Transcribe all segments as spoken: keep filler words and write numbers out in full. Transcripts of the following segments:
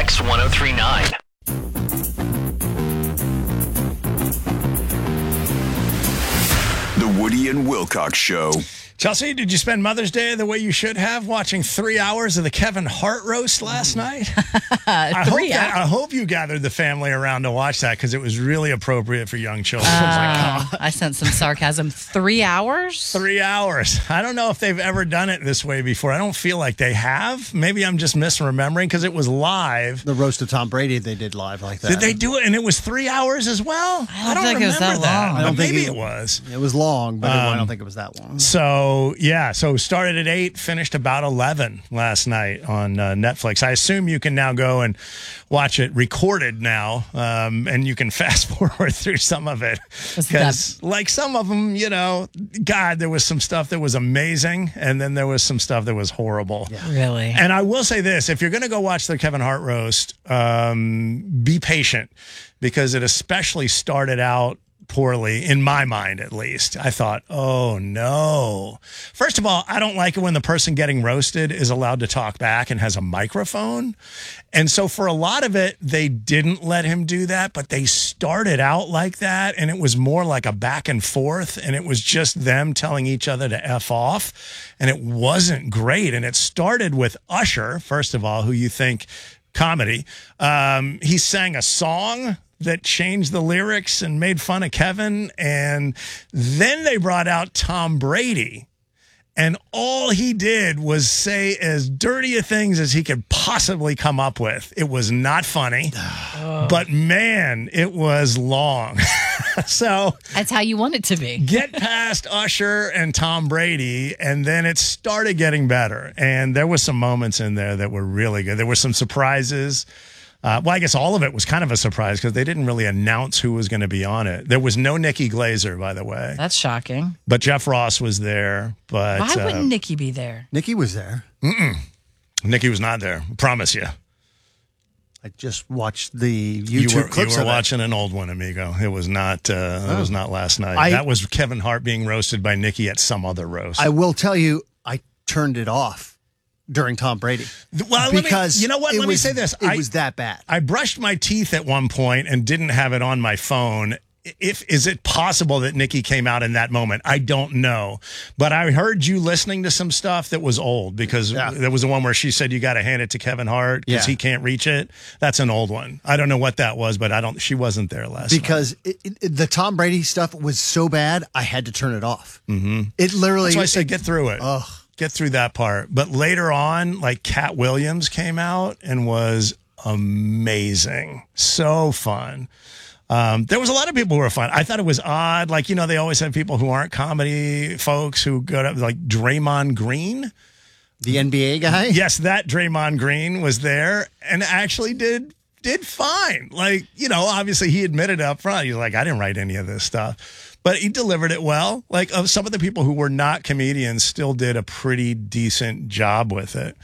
X ten thirty-nine. The Woody and Wilcox Show. Chelsea, did you spend Mother's Day the way you should have, watching three hours of the Kevin Hart roast last night? I, hope that, I hope you gathered the family around to watch that, because it was really appropriate for young children. Uh, I sent some sarcasm. Three hours? Three hours. I don't know if they've ever done it this way before. I don't feel like they have. Maybe I'm just misremembering, because it was live. The roast of Tom Brady they did live like that. Did they do it? And it was three hours as well? I don't, I don't think it was that that. long. I don't think maybe it, it was. It was long, but Um, I don't think it was that long. So, yeah, so started at eight, finished about eleven last night on uh, Netflix. I assume you can now go and watch it recorded now, um, and you can fast forward through some of it. Because, like some of them, you know, God, there was some stuff that was amazing, and then there was some stuff that was horrible. Yeah. Really? And I will say this, if you're going to go watch the Kevin Hart roast, um, be patient, because it especially started out poorly, in my mind at least. I thought, oh no. First of all, I don't like it when the person getting roasted is allowed to talk back and has a microphone. And so for a lot of it, they didn't let him do that, but they started out like that, and it was more like a back and forth, and it was just them telling each other to F off, and it wasn't great. And it started with Usher, first of all, who you think comedy. Um, he sang a song that changed the lyrics and made fun of Kevin. And then they brought out Tom Brady, and all he did was say as dirty of things as he could possibly come up with. It was not funny, oh. but man, it was long. So that's how you want it to be. Get past Usher and Tom Brady, and then it started getting better. And there were some moments in there that were really good. There were some surprises. Uh, well, I guess all of it was kind of a surprise, because they didn't really announce who was going to be on it. There was no Nikki Glazer, by the way. That's shocking. But Jeff Ross was there. But why uh, wouldn't Nikki be there? Nikki was there. Mm-mm. Nikki was not there. I promise you. I just watched the YouTube you were, clips You were of watching it. An old one, amigo. It was not. Uh, oh. It was not last night. I, that was Kevin Hart being roasted by Nikki at some other roast. I will tell you, I turned it off during Tom Brady. Well, because let me, you know what? Let was, me say this. It I, was that bad. I brushed my teeth at one point and didn't have it on my phone. If is it possible that Nikki came out in that moment? I don't know. But I heard you listening to some stuff that was old, because yeah. there was the one where she said you got to hand it to Kevin Hart because yeah. he can't reach it. That's an old one. I don't know what that was, but I don't. She wasn't there last because night. Because the Tom Brady stuff was so bad, I had to turn it off. Mm-hmm. It literally. That's why I said it, get through it. Ugh. Get through that part. But later on, like Cat Williams came out and was amazing. So fun. Um, there was a lot of people who were fun. I thought it was odd. Like, you know, they always have people who aren't comedy folks who go to, like, Draymond Green. The N B A guy? Yes, that Draymond Green was there and actually did did fine. Like, you know, obviously he admitted up front. He's like, I didn't write any of this stuff. But he delivered it well. Like, of some of the people who were not comedians still did a pretty decent job with it.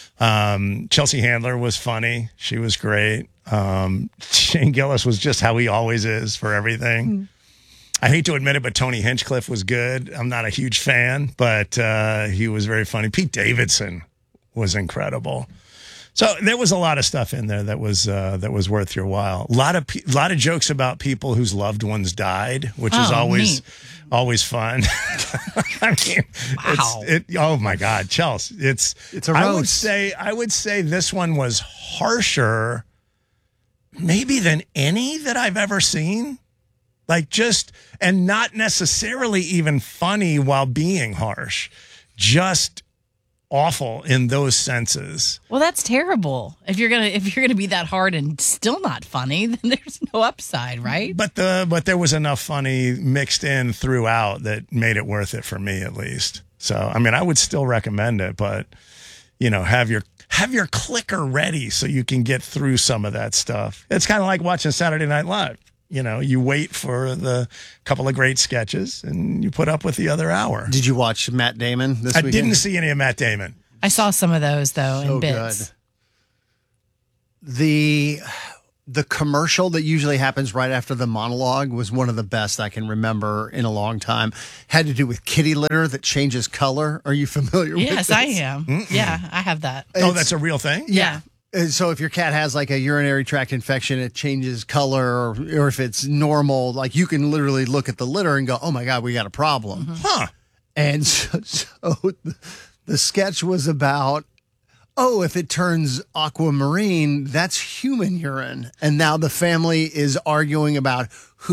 Um, Chelsea Handler was funny. She was great. Um, Shane Gillis was just how he always is for everything. Mm. I hate to admit it, but Tony Hinchcliffe was good. I'm not a huge fan, but uh, he was very funny. Pete Davidson was incredible. So there was a lot of stuff in there that was uh, that was worth your while. A lot of pe- lot of jokes about people whose loved ones died, which oh, is always neat. always fun. I mean, wow. It's, it, oh my God, Chelsea, it's it's a roast. I would say I would say this one was harsher, maybe than any that I've ever seen. Like just and not necessarily even funny while being harsh, just awful in those senses. Well, that's terrible. If you're gonna if you're gonna be that hard and still not funny, then there's no upside, right? But the but there was enough funny mixed in throughout that made it worth it for me, at least. So I mean, I would still recommend it, but you know, have your have your clicker ready so you can get through some of that stuff. It's kind of like watching Saturday Night Live. You know, you wait for the couple of great sketches and you put up with the other hour. Did you watch Matt Damon this I weekend? didn't see any of Matt Damon. I saw some of those, though, so in bits. Good. The the commercial that usually happens right after the monologue was one of the best I can remember in a long time. Had to do with kitty litter that changes color. Are you familiar yes, with this? Yes, I am. Mm-mm. Yeah, I have that. Oh, it's, that's a real thing? Yeah. Uh, So if your cat has like a urinary tract infection, it changes color, or, or if it's normal, like you can literally look at the litter and go, "Oh my God, we got a problem." Huh. And so, so the sketch was about, oh, if it turns aquamarine, that's human urine. And now the family is arguing about